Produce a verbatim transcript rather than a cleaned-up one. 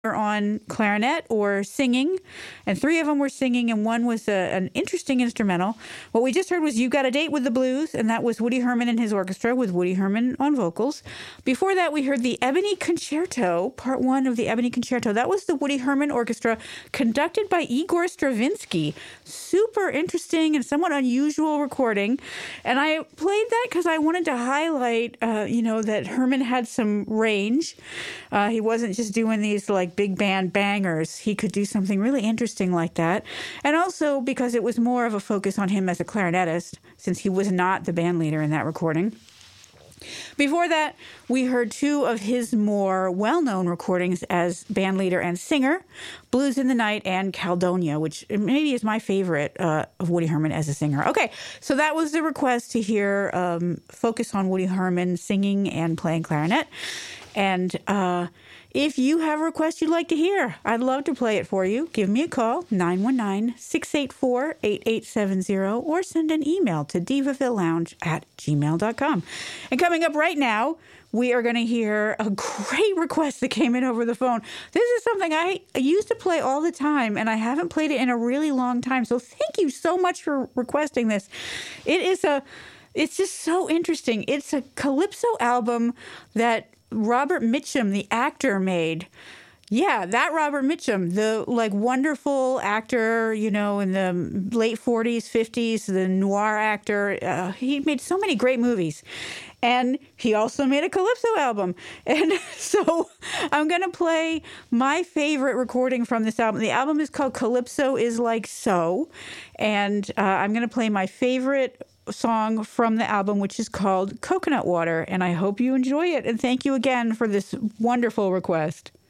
on clarinet or singing, and three of them were singing, and one was a, an interesting instrumental. What we just heard was You Got a Date with the Blues, and that was Woody Herman and his orchestra with Woody Herman on vocals. Before that, we heard the Ebony Concerto, part one of the Ebony Concerto. That was the Woody Herman Orchestra, conducted by Igor Stravinsky. Super interesting and somewhat unusual recording. And I played that because I wanted to highlight, uh, you know, that Herman had some range. Uh, he wasn't just doing these, like, big band bangers. He could do something really interesting like that. And also because it was more of a focus on him as a clarinetist, since he was not the band leader in that recording. Before that, we heard two of his more well-known recordings as band leader and singer, Blues in the Night and Caledonia, which maybe is my favorite uh, of Woody Herman as a singer. Okay, so that was the request to hear um, focus on Woody Herman singing and playing clarinet. And uh, if you have a request you'd like to hear, I'd love to play it for you. Give me a call, nine one nine, six eight four, eight eight seven zero, or send an email to divavillelounge at gmail dot com. And coming up right now, we are going to hear a great request that came in over the phone. This is something I used to play all the time, and I haven't played it in a really long time. So thank you so much for requesting this. It is a, it's just so interesting. It's a Calypso album that Robert Mitchum, the actor, made. Yeah, that Robert Mitchum, the like wonderful actor, you know, in the late forties, fifties, the noir actor. Uh, he made so many great movies. And he also made a Calypso album. And so I'm going to play my favorite recording from this album. The album is called Calypso is Like So. And uh, I'm going to play my favorite song from the album, which is called Coconut Water. And I hope you enjoy it. And thank you again for this wonderful request.